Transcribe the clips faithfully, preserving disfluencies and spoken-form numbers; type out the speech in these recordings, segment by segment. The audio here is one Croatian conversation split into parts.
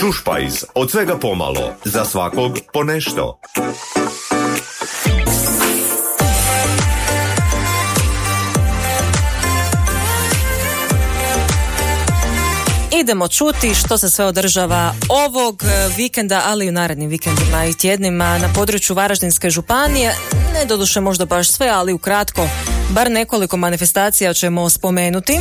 Čušpajz, od svega pomalo, za svakog po nešto. Idemo čuti što se sve održava ovog vikenda, ali i u narednim vikendima i tjednima na području Varaždinske županije. Ne doduše možda baš sve, ali ukratko, bar nekoliko manifestacija ćemo spomenuti.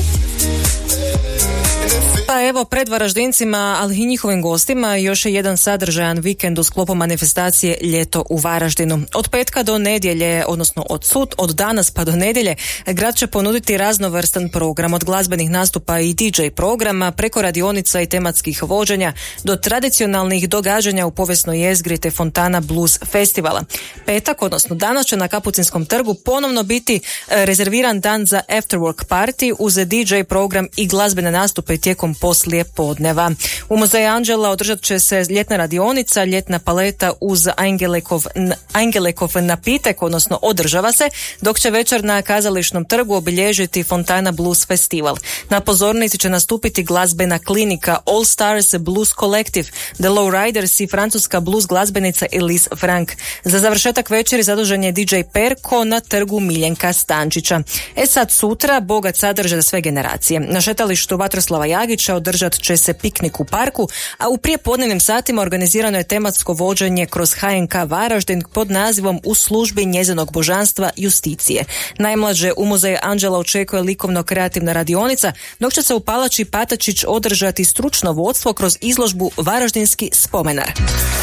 Pa evo, pred Varaždincima, ali i njihovim gostima, još je jedan sadržajan vikend u sklopu manifestacije Ljeto u Varaždinu. Od petka do nedjelje, odnosno od sud, od danas pa do nedjelje, grad će ponuditi raznovrstan program, od glazbenih nastupa i D J programa, preko radionica i tematskih vođenja, do tradicionalnih događanja u povijesnoj jezgri te Fontana Blues festivala. Petak, odnosno danas, će na Kapucinskom trgu ponovno biti rezerviran dan za afterwork party uz D J program i glazbene nastupe tijekom poslije podneva. U Muzeju Anđela održat će se ljetna radionica, ljetna paleta uz Angelekov, Angelekov napitak, odnosno održava se, dok će večer na Kazališnom trgu obilježiti Fontana Blues festival. Na pozornici će nastupiti glazbena klinika All Stars Blues Collective, The Lowriders i francuska blues glazbenica Elise Frank. Za završetak večeri zadužen je D J Perko na trgu Miljenka Stančića. E sad sutra, bogat sadržaj za sve generacije. Na šetalištu Vatroslava Jagića održat će se piknik u parku, a u prijepodnevnim satima organizirano je tematsko vođenje kroz H N K Varaždin pod nazivom U službi njezinog božanstva Justicije. Najmlađe u Muzeju Anđela očekuje likovno-kreativna radionica, dok će se u Palači Patačić održati stručno vodstvo kroz izložbu Varaždinski spomenar.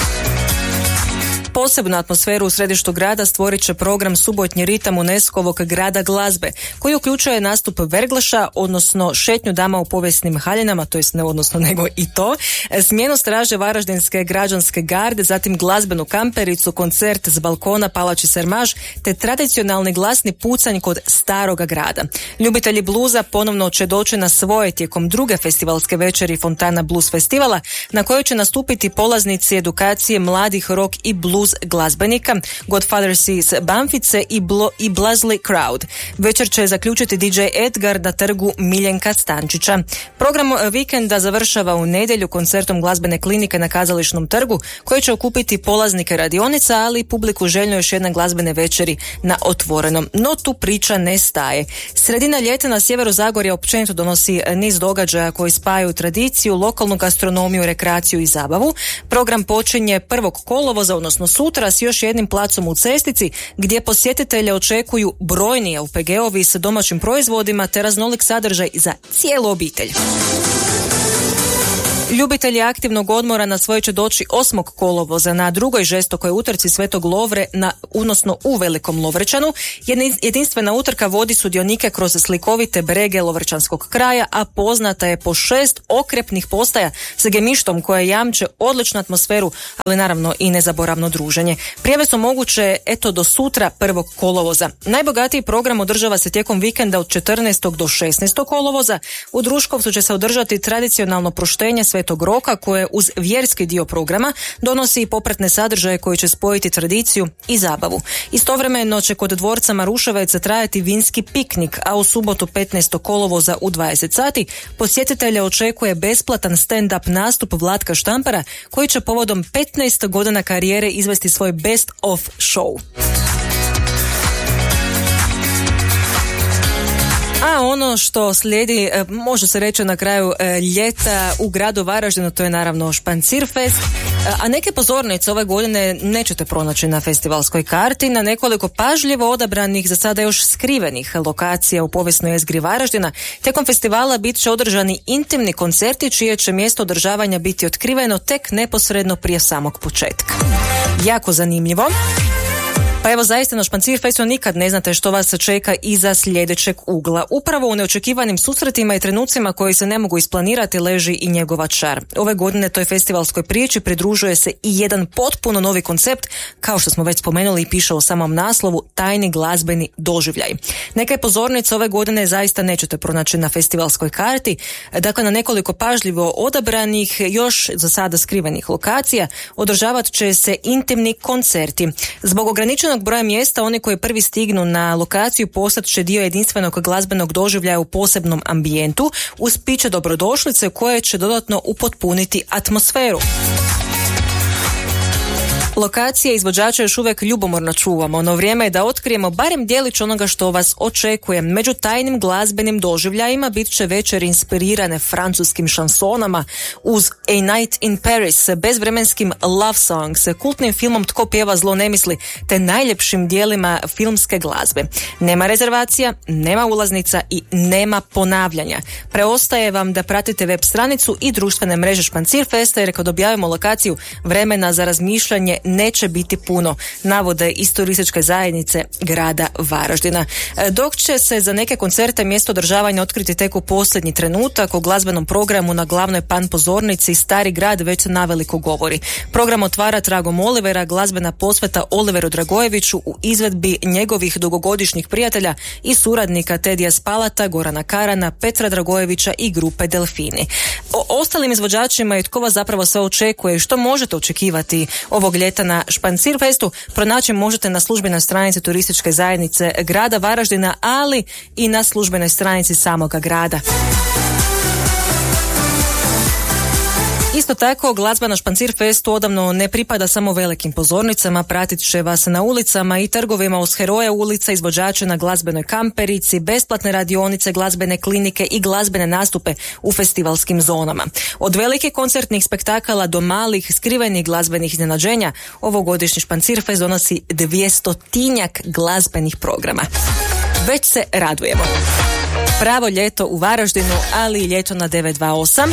Posebnu atmosferu u središtu grada stvorit će program Subotnji ritam UNESCO-vog grada glazbe, koji uključuje nastup Verglaša, odnosno šetnju dama u povijesnim haljinama, to jest ne odnosno nego i to, smjenu straže Varaždinske građanske garde, zatim glazbenu kampericu, koncert s balkona Palači Sermaž, te tradicionalni glasni pucanj kod Staroga grada. Ljubitelji bluza ponovno će doći na svoje tijekom druge festivalske večeri Fontana Blues festivala, na kojoj će nastupiti polaznici edukacije mladih rock i blues glazbenika Godfathers iz Banfice i, Blo- i Blazly Crowd. Večer će zaključiti D J Edgar na trgu Miljenka Stančića. Program vikenda završava u nedjelju koncertom glazbene klinike na Kazališnom trgu, koji će okupiti polaznike radionica, ali i publiku željno još jedne glazbene večeri na otvorenom. No tu priča ne staje. Sredina ljeta na sjeveru Zagorja općenito donosi niz događaja koji spajaju tradiciju, lokalnu gastronomiju, rekreaciju i zabavu. Program počinje prvog kolovoza, odnosno sutra, s još jednim placom u Cestici, gdje posjetitelje očekuju brojni O P G-ovi s domaćim proizvodima te raznolik sadržaj za cijelu obitelj. Ljubitelji aktivnog odmora na svoje će doći osmog kolovoza na drugoj žestokoj utrci Svetog Lovre, na, odnosno u Velikom Lovrečanu. Jedinstvena utrka vodi sudionike kroz slikovite brege Lovrečanskog kraja, a poznata je po šest okrepnih postaja s gemištom koje jamče odličnu atmosferu, ali naravno i nezaboravno druženje. Prijave su moguće eto do sutra prvog kolovoza. Najbogatiji program održava se tijekom vikenda od četrnaestog do šesnaestog kolovoza. U Druškovcu će se održati tradicionalno proštenje Svetog Roka, koje uz vjerski dio programa donosi i popratne sadržaje koji će spojiti tradiciju i zabavu. Istovremeno će kod dvorca Maruševac trajati vinski piknik, a u subotu petnaestog kolovoza u dvadeset sati posjetitelja očekuje besplatan stand-up nastup Vlatka Štampara, koji će povodom petnaest godina karijere izvesti svoj best of show. A ono što slijedi, može se reći na kraju ljeta u gradu Varaždinu, to je naravno Špancirfest, a neke pozornice ove godine nećete pronaći na festivalskoj karti. Na nekoliko pažljivo odabranih, za sada još skrivenih lokacija u povijesnoj jezgri Varaždina tijekom festivala bit će održani intimni koncerti, čije će mjesto održavanja biti otkriveno tek neposredno prije samog početka. Jako zanimljivo. Pa evo, zaista na Špancirfestu nikad ne znate što vas čeka iza sljedećeg ugla. Upravo u neočekivanim susretima i trenucima koji se ne mogu isplanirati leži i njegova čar. Ove godine toj festivalskoj priči pridružuje se i jedan potpuno novi koncept, kao što smo već spomenuli i piše u samom naslovu, tajni glazbeni doživljaj. Neke pozornice ove godine zaista nećete pronaći na festivalskoj karti. Dakle, na nekoliko pažljivo odabranih, još za sada skrivenih lokacija održavat će se intimni koncerti. Zbog ograničenog ograničenog broja mjesta oni koji prvi stignu na lokaciju postat će dio jedinstvenog glazbenog doživljaja u posebnom ambijentu uz piće dobrodošlice koje će dodatno upotpuniti atmosferu. Lokacije izvođača još uvijek ljubomorno čuvamo, no vrijeme je da otkrijemo barem djelić onoga što vas očekuje. Među tajnim glazbenim doživljajima bit će večer inspirirane francuskim šansonama uz A Night in Paris, bezvremenskim love songs, kultnim filmom Tko pjeva zlo ne misli, te najljepšim dijelima filmske glazbe. Nema rezervacija, nema ulaznica i nema ponavljanja. Preostaje vam da pratite web stranicu i društvene mreže Špancirfesta, jer kad objavimo lokaciju, vremena za razmišljanje neće biti puno, navode iz turističke zajednice grada Varaždina. Dok će se za neke koncerte mjesto održavanja otkriti tek u posljednji trenutak, o glazbenom programu na glavnoj pan pozornici Stari grad već se naveliko govori. Program otvara tragom Olivera, glazbena posveta Oliveru Dragojeviću u izvedbi njegovih dugogodišnjih prijatelja i suradnika Tedija Spalata, Gorana Karana, Petra Dragojevića i grupe Delfini. O ostalim izvođačima i tko vas zapravo sve očekuje i što možete očekivati ovog ljeta na Špancirfestu pronaći možete na službenoj stranici turističke zajednice grada Varaždina, ali i na službenoj stranici samoga grada. Isto tako, glazba na Špancirfestu odavno ne pripada samo velikim pozornicama, pratit će vas na ulicama i trgovima uz heroje ulica, izvođače na glazbenoj kamperici, besplatne radionice, glazbene klinike i glazbene nastupe u festivalskim zonama. Od velikih koncertnih spektakala do malih skrivenih glazbenih iznenađenja, ovogodišnji Špancirfest donosi dvjestotinjak glazbenih programa. Već se radujemo. Pravo ljeto u Varaždinu, ali i ljeto na devet dva osam.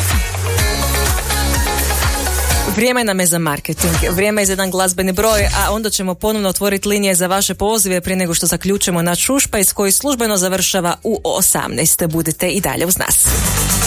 Vrijeme nam je za marketing, vrijeme je za jedan glazbeni broj, a onda ćemo ponovno otvoriti linije za vaše pozive prije nego što zaključimo naš šušpajs koji službeno završava u osamnaest. Budite i dalje uz nas.